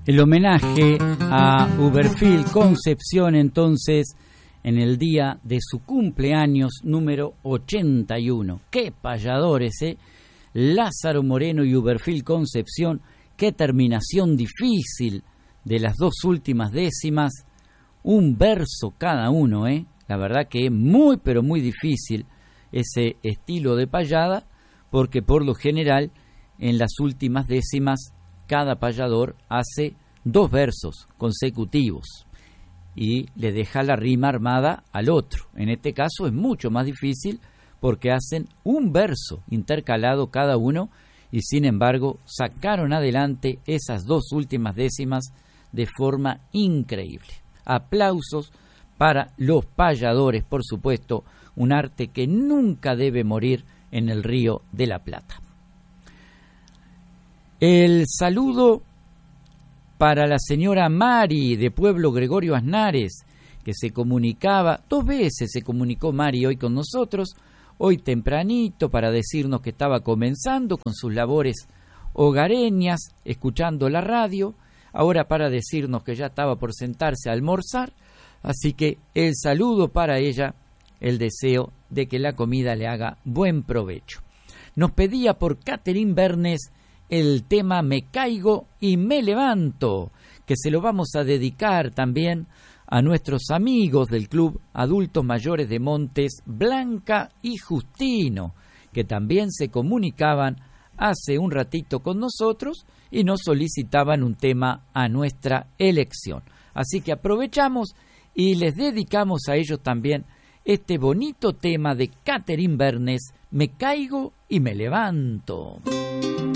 El homenaje a Uberfil Concepción, entonces, en el día de su cumpleaños número 81. ¡Qué payadores, eh! Lázaro Moreno y Uberfil Concepción, qué terminación difícil de las dos últimas décimas. Un verso cada uno, ¿eh? La verdad que es muy, pero muy difícil ese estilo de payada, porque por lo general, en las últimas décimas, cada payador hace dos versos consecutivos y le deja la rima armada al otro. En este caso es mucho más difícil porque hacen un verso intercalado cada uno y sin embargo sacaron adelante esas dos últimas décimas de forma increíble. Aplausos para los payadores, por supuesto, un arte que nunca debe morir en el Río de la Plata. El saludo para la señora Mari de Pueblo Gregorio Aznares, que se comunicaba, 2 veces se comunicó Mari hoy con nosotros, hoy tempranito para decirnos que estaba comenzando con sus labores hogareñas, escuchando la radio, ahora para decirnos que ya estaba por sentarse a almorzar, así que el saludo para ella, el deseo de que la comida le haga buen provecho. Nos pedía por Catherine Bernes el tema Me caigo y me levanto, que se lo vamos a dedicar también a nuestros amigos del Club Adultos Mayores de Montes, Blanca y Justino, que también se comunicaban hace un ratito con nosotros y nos solicitaban un tema a nuestra elección. Así que aprovechamos y les dedicamos a ellos también este bonito tema de Catherine Bernes, Me caigo y me levanto.